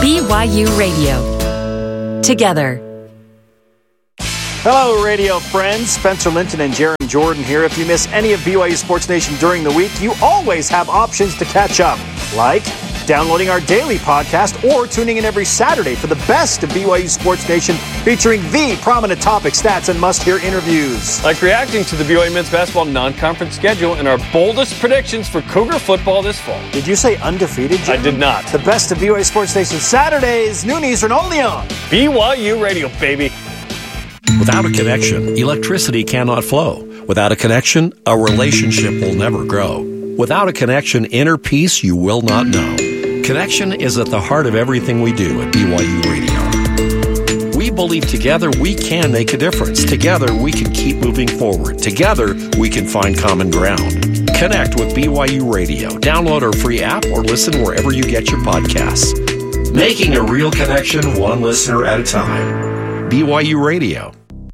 BYU Radio. Together. Hello, radio friends. Spencer Linton and Jaron Jordan here. If you miss any of BYU Sports Nation during the week, you always have options to catch up, like downloading our daily podcast or tuning in every Saturday for the best of BYU Sports Nation, featuring the prominent topic, stats, and must-hear interviews. Like reacting to the BYU men's basketball non-conference schedule and our boldest predictions for Cougar football this fall. Did you say undefeated, Jim? I did not. The best of BYU Sports Nation Saturdays, noon Eastern, only on BYU Radio, baby. Without a connection, electricity cannot flow. Without a connection, a relationship will never grow. Without a connection, inner peace you will not know. Connection is at the heart of everything we do at BYU Radio. We believe together we can make a difference. Together we can keep moving forward. Together we can find common ground. Connect with BYU Radio. Download our free app or listen wherever you get your podcasts. Making a real connection one listener at a time. BYU Radio.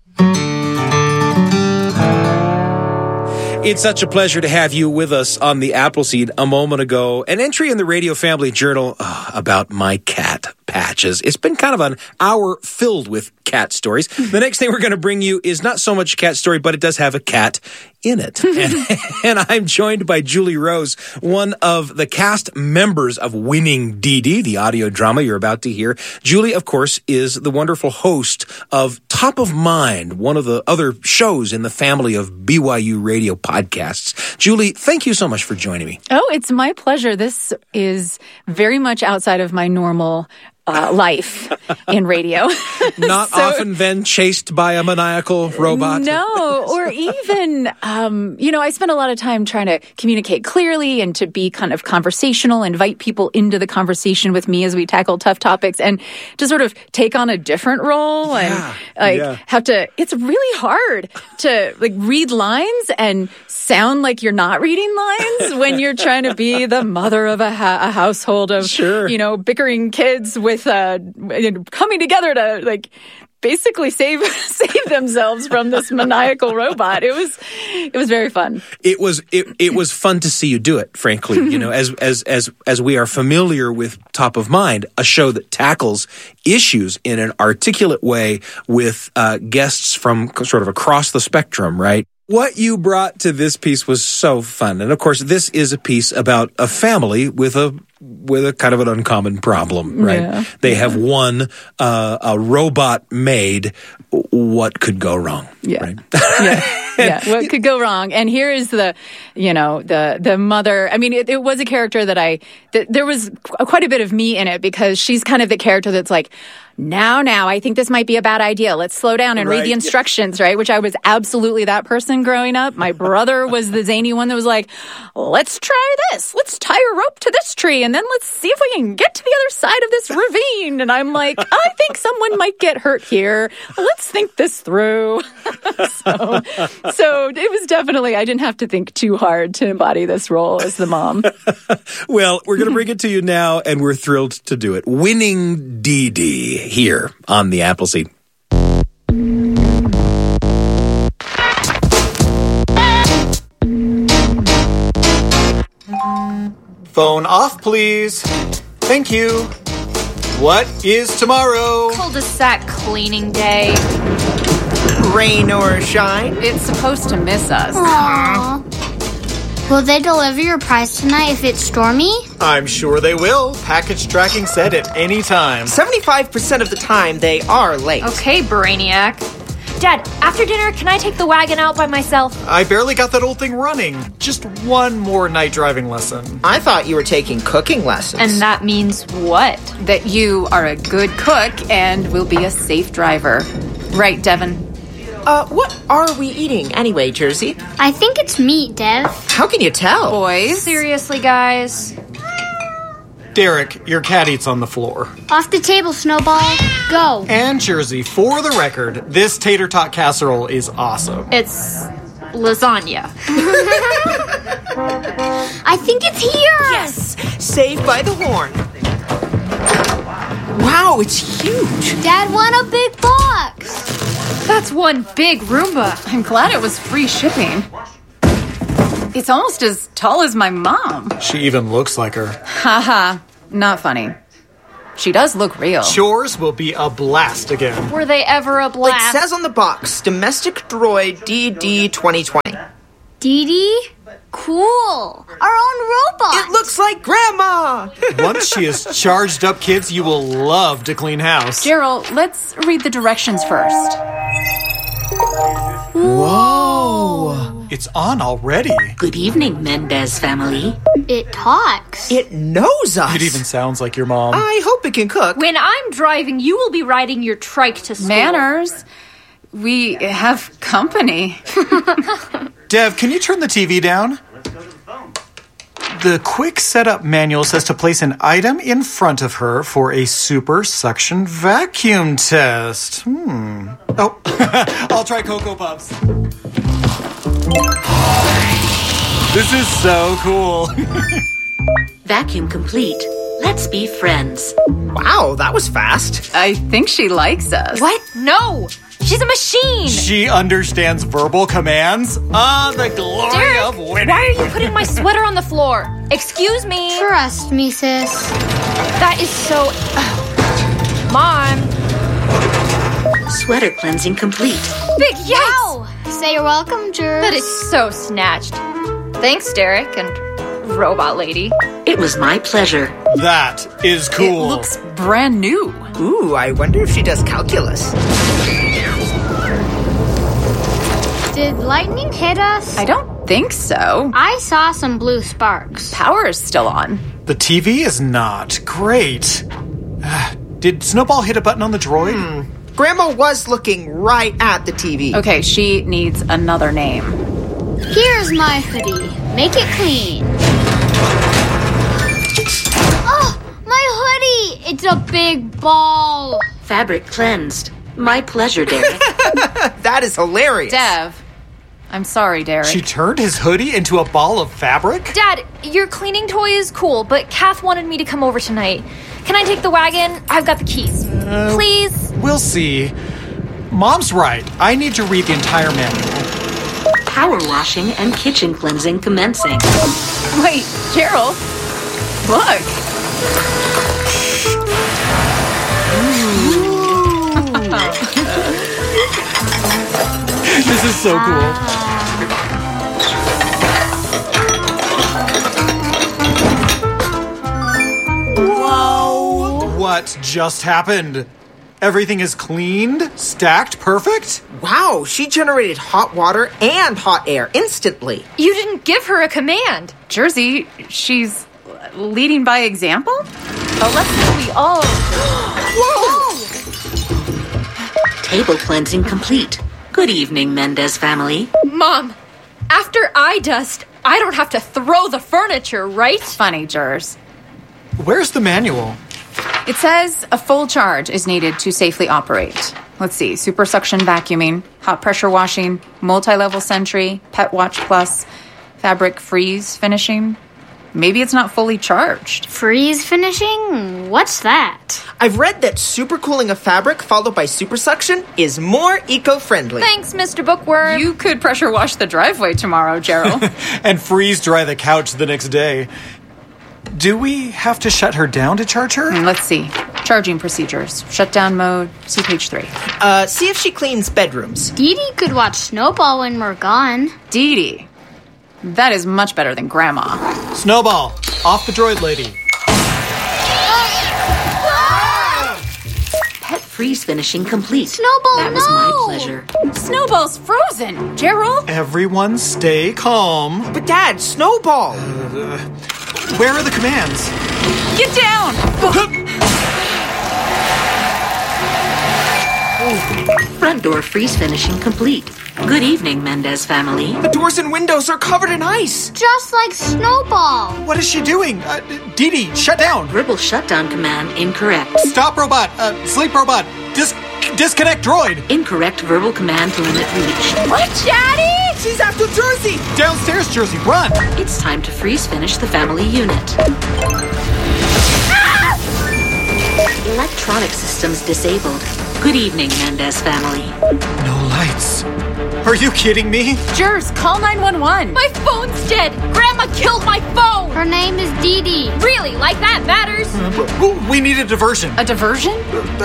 It's such a pleasure to have you with us on the Appleseed. A moment ago, an entry in the Radio Family Journal about my cat, Patches. It's been kind of an hour filled with cat stories. The next thing we're going to bring you is not so much a cat story, but it does have a cat in it. And I'm joined by Julie Rose, one of the cast members of Winning DD, the audio drama you're about to hear. Julie, of course, is the wonderful host of Top of Mind, one of the other shows in the family of BYU Radio podcasts. Julie, thank you so much for joining me. Oh, it's my pleasure. This is very much outside of my normal life in radio. Not often then chased by a maniacal robot? No, or even, I spend a lot of time trying to communicate clearly and to be kind of conversational, invite people into the conversation with me as we tackle tough topics, and to sort of take on a different role and have to, it's really hard to read lines and sound like you're not reading lines when you're trying to be the mother of a household of, bickering kids with coming together to basically save themselves from this maniacal robot. It was very fun. It was fun to see you do it, frankly. As we are familiar with Top of Mind, a show that tackles issues in an articulate way with guests from sort of across the spectrum, right? What you brought to this piece was so fun. And of course, this is a piece about a family with a kind of an uncommon problem, right? Yeah. They have one a robot made. What could go wrong? Yeah. Right? Yeah. What could go wrong? And here is the mother. I mean, it was a character that there was quite a bit of me in it, because she's kind of the character that's like, now, I think this might be a bad idea. Let's slow down and read the instructions, right? Which I was absolutely that person growing up. My brother was the zany one that was like, let's try this. Let's tie a rope to this tree, and then let's see if we can get to the other side of this ravine. And I'm like, I think someone might get hurt here. Let's think this through. So it was definitely, I didn't have to think too hard to embody this role as the mom. Well, we're going to bring it to you now, and we're thrilled to do it. Winning DD. Here on the Appleseed. Phone off, please. Thank you. What is tomorrow? Cul-de-sac cleaning day. Rain or shine? It's supposed to miss us. Aww. Will they deliver your prize tonight if it's stormy? I'm sure they will. Package tracking said at any time. 75% of the time, they are late. Okay, Brainiac. Dad, after dinner, can I take the wagon out by myself? I barely got that old thing running. Just one more night driving lesson. I thought you were taking cooking lessons. And that means what? That you are a good cook and will be a safe driver. Right, Devin? What are we eating anyway, Jersey? I think it's meat, Dev. How can you tell? Boys? Seriously, guys? Derek, your cat eats on the floor. Off the table, Snowball. Go. And Jersey, for the record, this tater tot casserole is awesome. It's lasagna. I think it's here. Yes, saved by the horn. Wow, it's huge. Dad won a big box. That's one big Roomba. I'm glad it was free shipping. It's almost as tall as my mom. She even looks like her. Haha, not funny. She does look real. Chores will be a blast again. Were they ever a blast? It says on the box, Domestic Droid DD 2020. Dee cool. Our own robot. It looks like Grandma! Once she is charged up, kids, you will love to clean house. Gerald, let's read the directions first. Whoa! It's on already. Good evening, Mendez family. It talks. It knows us. It even sounds like your mom. I hope it can cook. When I'm driving, you will be riding your trike to school. Manners. We have company. Dev, can you turn the TV down? The quick setup manual says to place an item in front of her for a super suction vacuum test. Oh, I'll try Cocoa Puffs. This is so cool. Vacuum complete. Let's be friends. Wow, that was fast. I think she likes us. What? No! She's a machine! She understands verbal commands. The glory Derek, of winning. why are you putting my sweater on the floor? Excuse me. Trust me, sis. That is so... Mom. Sweater cleansing complete. Big yes! Say you're welcome, Jers. That is so snatched. Thanks, Derek and Robot Lady. It was my pleasure. That is It cool. looks brand new. Ooh, I wonder if she does calculus. Did lightning hit us? I don't think so. I saw some blue sparks. Power is still on. The TV is not great. Did Snowball hit a button on the droid? Grandma was looking right at the TV. Okay, she needs another name. Here's my hoodie. Make it clean. Oh, my hoodie! It's a big ball. Fabric cleansed. My pleasure, Derek. That is hilarious. Dev. I'm sorry, Derek. She turned his hoodie into a ball of fabric? Dad, your cleaning toy is cool, but Kath wanted me to come over tonight. Can I take the wagon? I've got the keys. Please? We'll see. Mom's right. I need to read the entire manual. Power washing and kitchen cleansing commencing. Wait, Gerald. Look. This is so cool. Whoa! What just happened? Everything is cleaned, stacked, perfect? Wow, she generated hot water and hot air instantly. You didn't give her a command. Jersey, she's leading by example? Oh, let's say we all... Whoa! Table cleansing complete. Good evening, Mendez family. Mom, after I dust, I don't have to throw the furniture, right? Funny, Jers. Where's the manual? It says a full charge is needed to safely operate. Let's see, super suction vacuuming, hot pressure washing, multi-level sentry, pet watch plus, fabric freeze finishing. Maybe it's not fully charged. Freeze finishing? What's that? I've read that supercooling a fabric followed by super suction is more eco-friendly. Thanks, Mr. Bookworm. You could pressure wash the driveway tomorrow, Gerald. And freeze dry the couch the next day. Do we have to shut her down to charge her? Let's see. Charging procedures. Shutdown mode. See page 3. See if she cleans bedrooms. Dee Dee could watch Snowball when we're gone. Dee Dee. That is much better than Grandma. Snowball, off the droid lady. Pet freeze finishing complete. Snowball, That was my pleasure. Snowball's frozen, Gerald. Everyone stay calm. But Dad, Snowball! Where are the commands? Get down! Front door freeze finishing complete. Good evening, Mendez family. The doors and windows are covered in ice. Just like Snowball. What is she doing? Dee Dee, shut down. Verbal shutdown command incorrect. Stop robot. Sleep robot. Disconnect droid. Incorrect verbal command limit reached. What, Daddy? She's after Jersey. Downstairs, Jersey, run. It's time to freeze finish the family unit. Electronic systems disabled. Good evening, Mendez family. No lights. Are you kidding me? Jers, call 911. My phone's dead. Grandma killed my phone. Her name is Dee Dee. Really? Like that matters? We need a diversion. A diversion?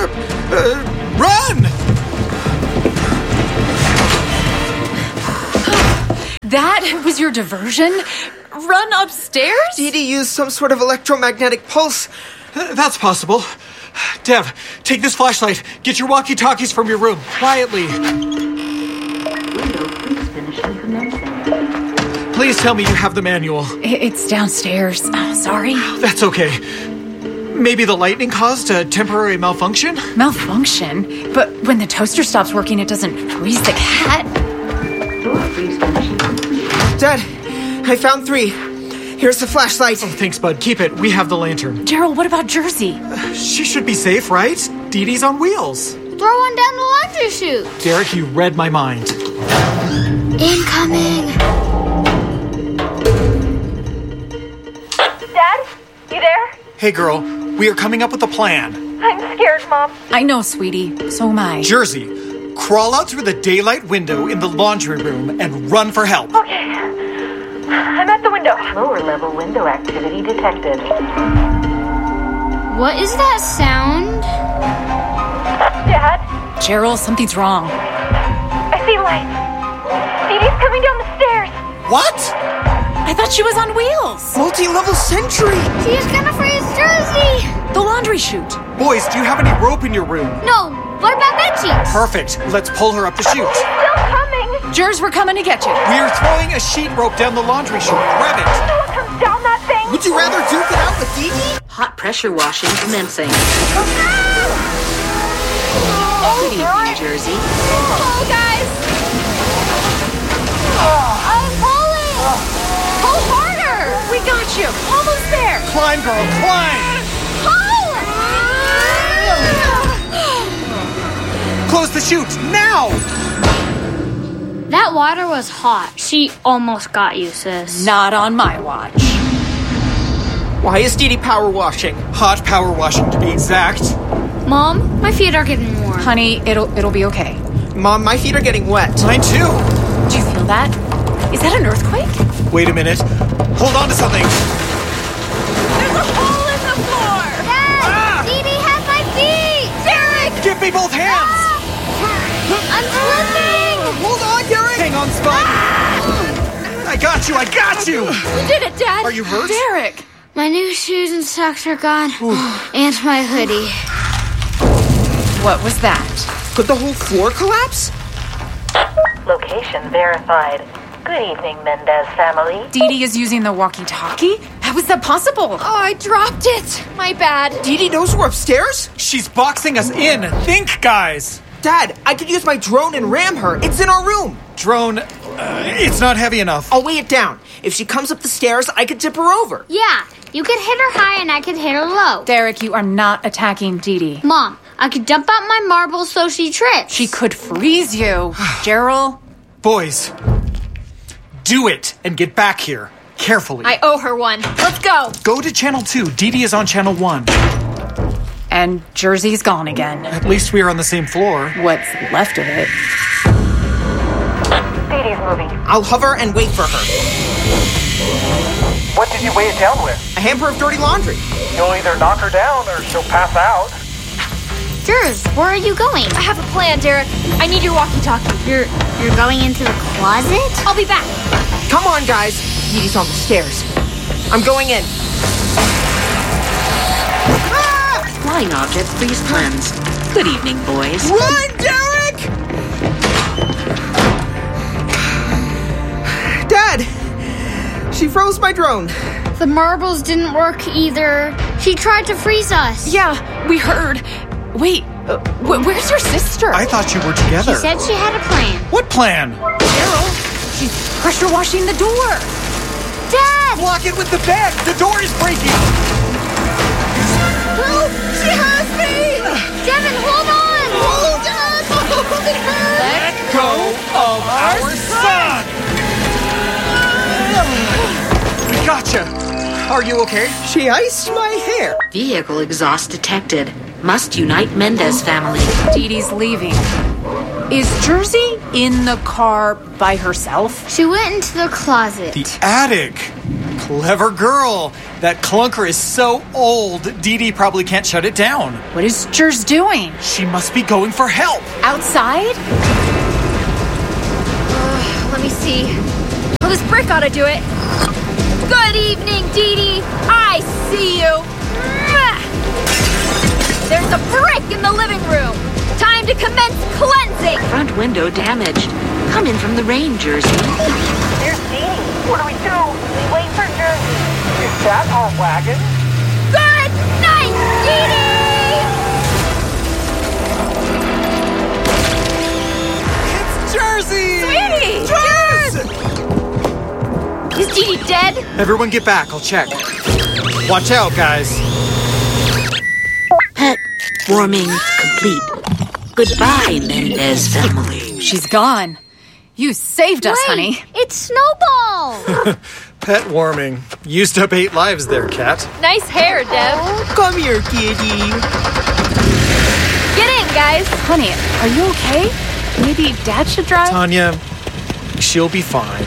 Run! That was your diversion? Run upstairs? Dee Dee used some sort of electromagnetic pulse. That's possible. Dev, take this flashlight. Get your walkie-talkies from your room. Quietly. Please tell me you have the manual. It's downstairs. Sorry. That's okay. Maybe the lightning caused a temporary malfunction? Malfunction? But when the toaster stops working, it doesn't freeze the cat. Dad, I found 3. Here's the flashlight. Oh, thanks, bud. Keep it. We have the lantern. Gerald, what about Jersey? She should be safe, right? Dee Dee's on wheels. Throw one down the laundry chute. Derek, you read my mind. Incoming. Dad? You there? Hey, girl. We are coming up with a plan. I'm scared, Mom. I know, sweetie. So am I. Jersey, crawl out through the daylight window in the laundry room and run for help. Okay. I'm at the window. Lower level window activity detected. What is that sound? Dad? Gerald, something's wrong. I see lights. Dee Dee's coming down the stairs. What? I thought she was on wheels. Multi-level sentry. She's gonna freeze Jersey. The laundry chute. Boys, do you have any rope in your room? No, what about bedsheets? Perfect. Let's pull her up the chute. Still coming. Jers, we're coming to get you. We are throwing a sheet rope down the laundry chute. Grab it. No one comes down that thing. Would you rather duke it out with Dee Dee? Hot pressure washing commencing. Oh, Good evening, Jersey. Oh, guys. I'm pulling. Pull harder. We got you. Almost there. Climb, girl, climb. Close the chute, now! That water was hot. She almost got you, sis. Not on my watch. Why is Dee Dee power washing? Hot power washing, to be exact. Mom, my feet are getting warm. Honey, it'll be okay. Mom, my feet are getting wet. Mine too. Do you feel that? Is that an earthquake? Wait a minute. Hold on to something. There's a hole in the floor. Dad, Dee Dee has my feet. Derek! Give me both hands! I'm slipping. Hold on, Derek. Hang on, Spud. I got you, I got you! You did it, Dad. Are you hurt? Derek! My new shoes and socks are gone. And my hoodie. What was that? Could the whole floor collapse? Location verified. Good evening, Mendez family. Dee Dee is using the walkie-talkie? How is that possible? Oh, I dropped it. My bad. Dee Dee knows we're upstairs? She's boxing us in. Think, guys! Dad, I could use my drone and ram her. It's in our room. Drone, it's not heavy enough. I'll weigh it down. If she comes up the stairs, I could tip her over. Yeah, you could hit her high and I could hit her low. Derek, you are not attacking Dee Dee. Mom, I could dump out my marbles so she trips. She could freeze you. Gerald? Boys, do it and get back here. Carefully. I owe her one. Let's go. Go to Channel 2. Dee Dee is on Channel 1. And Jersey's gone again. At least we are on the same floor. What's left of it? Dee Dee's moving. I'll hover and wait for her. What did you weigh it down with? A hamper of dirty laundry. You'll either knock her down or she'll pass out. Jers, where are you going? I have a plan, Derek. I need your walkie-talkie. You're going into the closet? I'll be back. Come on, guys. Dee Dee's on the stairs. I'm going in. Flying object freeze cleanse. Good evening, boys. Run, Derek! Dad! She froze my drone. The marbles didn't work either. She tried to freeze us. Yeah, we heard. Wait, where's your sister? I thought you were together. She said she had a plan. What plan? Gerald, she's pressure washing the door. Dad! Block it with the bed. The door is breaking. Help! She has me! Devin, hold on! Hold on! Let go of our son! We gotcha. Are you okay? She iced my hair. Vehicle exhaust detected. Must unite Mendez family. Dee Dee's leaving. Is Jersey in the car by herself? She went into the closet. The attic. Clever girl. That clunker is so old, Dee Dee probably can't shut it down. What is Jers doing? She must be going for help. Outside? Let me see. Oh, this brick ought to do it. Good evening, Dee Dee. I see you. There's a brick in the living room. Time to commence cleansing. Front window damaged. Coming from the rain, Jersey. Here's Dee Dee. What do? We wait for Jersey. Is that our wagon? Good night, Dee Jersey! Dee! Sweetie! Jers! Is Dee Dee dead? Everyone get back. I'll check. Watch out, guys. Pet warming complete. Goodbye, Mendez family. She's gone. You saved us, honey. It's Snowball! Pet warming. Used up 8 lives there, Cat. Nice hair, Dev. Come here, kitty. Get in, guys. Honey, are you okay? Maybe Dad should drive? Tanya, she'll be fine.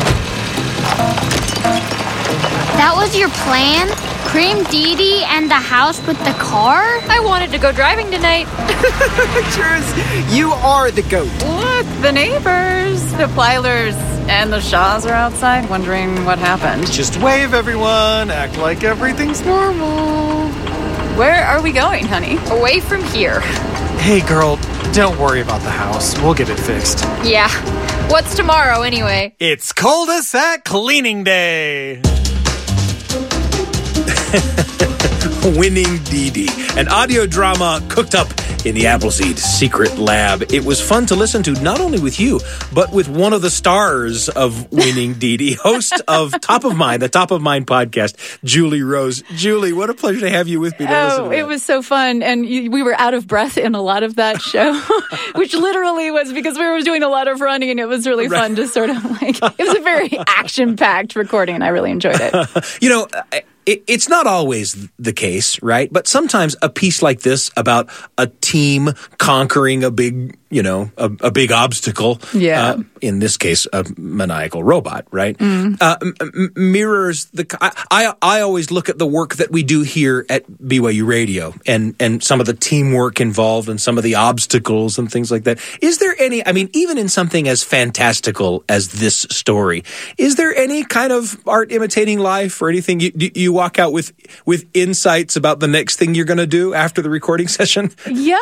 That was your plan? Cream Dee Dee and the house with the car? I wanted to go driving tonight. Jers, you are the goat. Look, the neighbors, the Plylers, and the Shaws are outside wondering what happened. Just wave, everyone. Act like everything's normal. Where are we going, honey? Away from here. Hey, girl, don't worry about the house. We'll get it fixed. Yeah. What's tomorrow, anyway? It's cul-de-sac cleaning day. Winning Dee Dee, an audio drama cooked up in the Appleseed Secret Lab. It was fun to listen to, not only with you, but with one of the stars of Winning Dee Dee, host of Top of Mind, the Top of Mind podcast, Julie Rose. Julie, what a pleasure to have you with me to listen to it was so fun. And we were out of breath in a lot of that show, which literally was because we were doing a lot of running, and it was really fun to sort of it was a very action-packed recording, and I really enjoyed it. It's not always the case, right? But sometimes a piece like this about a team conquering a big, a big obstacle. Yeah. In this case, a maniacal robot, right? Mirrors the. I always look at the work that we do here at BYU Radio and some of the teamwork involved and some of the obstacles and things like that. Is there any? I mean, even in something as fantastical as this story, is there any kind of art imitating life or anything you walk out with insights about the next thing you're going to do after the recording session? Yeah,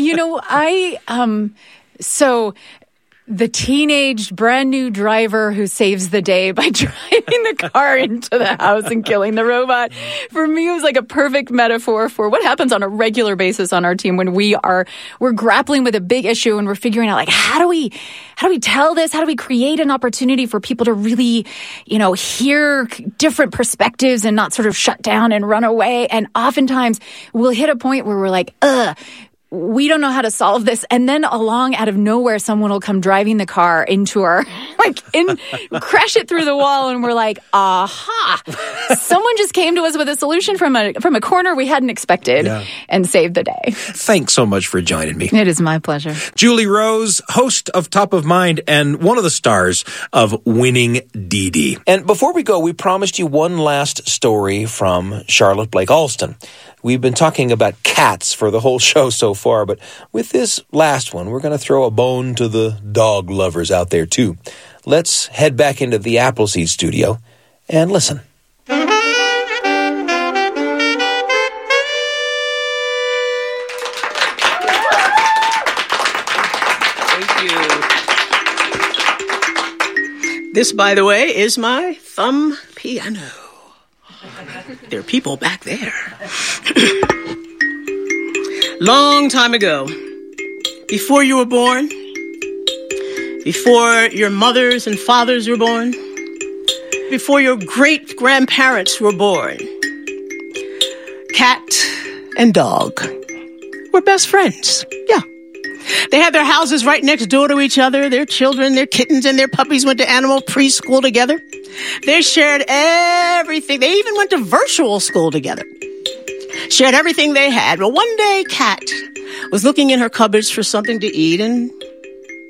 so the teenage brand new driver who saves the day by driving the car into the house and killing the robot. For me, it was like a perfect metaphor for what happens on a regular basis on our team when we're grappling with a big issue and we're figuring out how do we tell this? How do we create an opportunity for people to really, hear different perspectives and not sort of shut down and run away? And oftentimes we'll hit a point where we're like, we don't know how to solve this. And then along out of nowhere, someone will come driving the car into our, crash it through the wall. And we're like, aha, someone just came to us with a solution from a corner we hadn't expected and saved the day. Thanks so much for joining me. It is my pleasure. Julie Rose, host of Top of Mind and one of the stars of Winning Dee Dee. And before we go, we promised you one last story from Charlotte Blake Alston. We've been talking about cats for the whole show so far, but with this last one, we're going to throw a bone to the dog lovers out there, too. Let's head back into the Appleseed studio and listen. Thank you. This, by the way, is my thumb piano. There are people back there. Long time ago, before you were born, before your mothers and fathers were born, before your great-grandparents were born, cat and dog were best friends. Yeah. They had their houses right next door to each other. Their children, their kittens, and their puppies went to animal preschool together. They shared everything. They even went to virtual school together. Shared everything they had. Well, one day, Cat was looking in her cupboards for something to eat, and,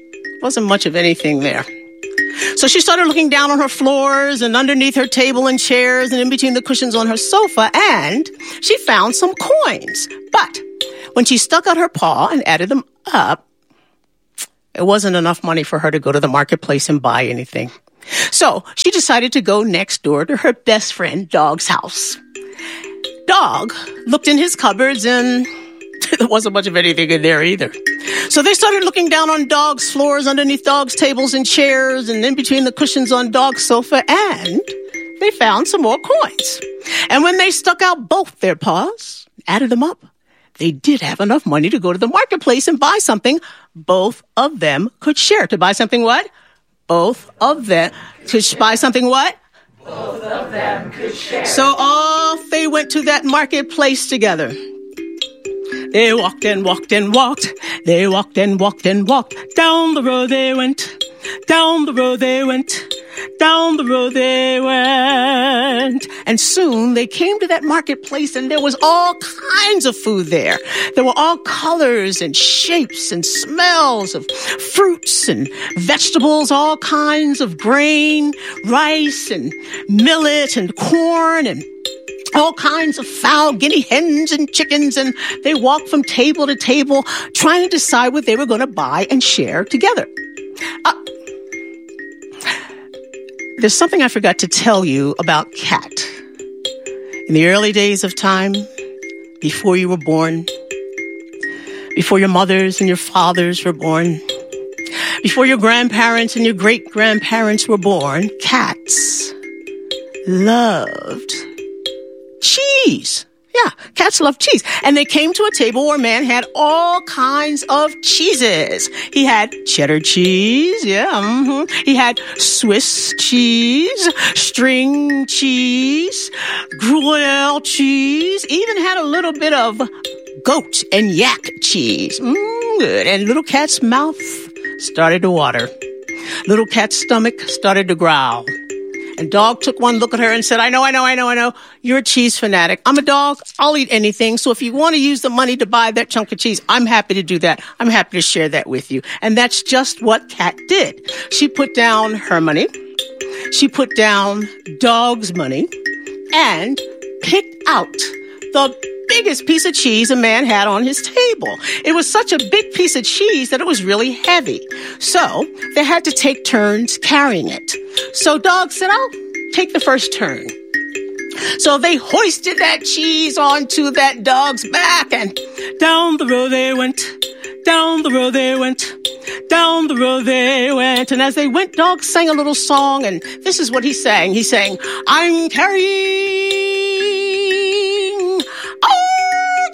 Wasn't much of anything there. So she started looking down on her floors and underneath her table and chairs and in between the cushions on her sofa, and she found some coins. But when she stuck out her paw and added them up, it wasn't enough money for her to go to the marketplace and buy anything. So she decided to go next door to her best friend, Dog's house. Dog looked in his cupboards and there wasn't much of anything in there either. So they started looking down on Dog's floors, underneath Dog's tables and chairs, and in between the cushions on Dog's sofa, and they found some more coins. And when they stuck out both their paws, added them up, they did have enough money to go to the marketplace and buy something both of them could share. To buy something what? Both of them could buy something what? Both of them could share. So off they went to that marketplace together. They walked and walked and walked. They walked and walked and walked. Down the road they went. Down the road they went. Down the road they went. And soon they came to that marketplace and there was all kinds of food there. There were all colors and shapes and smells of fruits and vegetables, all kinds of grain, rice and millet and corn and all kinds of fowl, guinea hens and chickens, and they walked from table to table trying to decide what they were going to buy and share together. There's something I forgot to tell you about Kat. In the early days of time, before you were born, before your mothers and your fathers were born, before your grandparents and your great-grandparents were born, cats loved cheese. Yeah, cats love cheese. And they came to a table where man had all kinds of cheeses. He had cheddar cheese, He had Swiss cheese, string cheese, Gruyere cheese, even had a little bit of goat and yak cheese. Good. And little Cat's mouth started to water. Little Cat's stomach started to growl. And Dog took one look at her and said, I know. You're a cheese fanatic. I'm a dog. I'll eat anything. So if you want to use the money to buy that chunk of cheese, I'm happy to do that. I'm happy to share that with you. And that's just what Kat did. She put down her money. She put down Dog's money and picked out the biggest piece of cheese a man had on his table. It was such a big piece of cheese that it was really heavy. So they had to take turns carrying it. So Dog said, I'll take the first turn. So they hoisted that cheese onto that dog's back, and down the road they went. Down the road they went. Down the road they went. And as they went, Dog sang a little song, and this is what he sang. He sang, I'm carrying our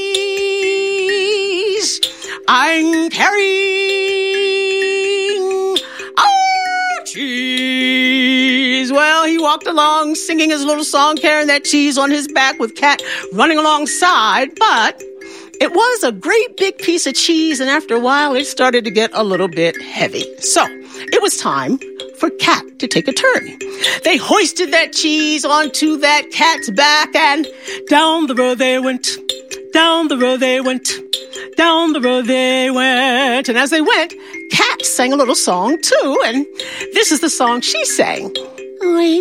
cheese. I'm carrying our cheese. Well, he walked along singing his little song, carrying that cheese on his back with Kat running alongside, but it was a great big piece of cheese, and after a while, it started to get a little bit heavy. So it was time for Kat to take a turn. They hoisted that cheese onto that cat's back, and down the road they went. Down the road they went. Down the road they went. And as they went, Kat sang a little song too, and this is the song she sang.